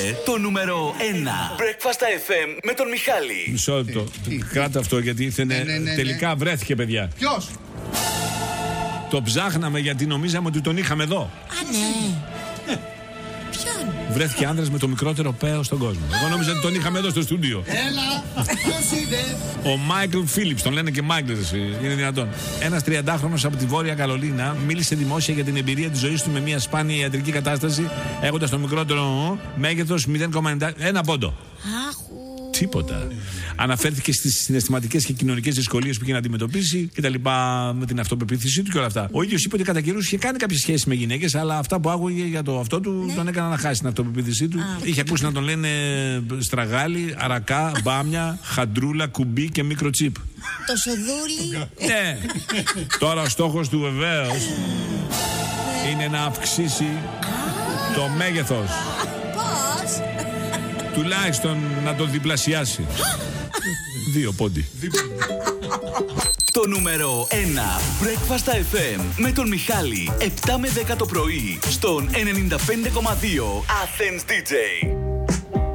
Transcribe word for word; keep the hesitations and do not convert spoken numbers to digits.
Το νούμερο ένα. Breakfast εφ εμ με τον Μιχάλη. Μισό λεπτό. Κράτα αυτό γιατί ήθελε. Ναι, ναι, ναι, τελικά ναι. βρέθηκε, παιδιά. Ποιος? Το ψάχναμε γιατί νομίζαμε ότι τον είχαμε εδώ. Α, ναι. Ποιον? Βρέθηκε άνδρας με το μικρότερο παίο στον κόσμο. Εγώ νόμιζα ότι τον είχαμε εδώ στο στούντιο. Έλα, ποιος είναι? Ο Μάικλ Φίλιπς, τον λένε και Μάικλ, είναι δυνατόν. Ένας τριαντάχρονος από τη Βόρεια Καρολίνα μίλησε δημόσια για την εμπειρία της ζωής του με μια σπάνια ιατρική κατάσταση, έχοντας το μικρότερο μέγεθος μηδέν κόμμα ενενήντα ένα πόντο. Άχου. Τίποτα. Αναφέρθηκε στις συναισθηματικές και κοινωνικές δυσκολίες που είχε να αντιμετωπίσει και τα λοιπά με την αυτοπεποίθησή του και όλα αυτά. Ο ίδιος είπε ότι κατά καιρούς είχε κάνει κάποιες σχέσεις με γυναίκες, αλλά αυτά που άκουγε για το αυτό του ναι. τον έκανα να χάσει την αυτοπεποίθησή του. Α, είχε ακούσει να τον λένε στραγάλι, αρακά, μπάμια, χαντρούλα, κουμπί και μικρό τσίπ. Το σοδούλι. Ναι. Τώρα ο στόχος του βεβαίως είναι να αυξήσει το μέγεθος. Πώς? Τουλάχιστον να τον διπλασιάσει. Δύο πόντι. Το νούμερο ένα. Breakfast εφ εμ με τον Μιχάλη. επτά με δέκα το πρωί στον ενενήντα πέντε κόμμα δύο Athens ντι τζέι.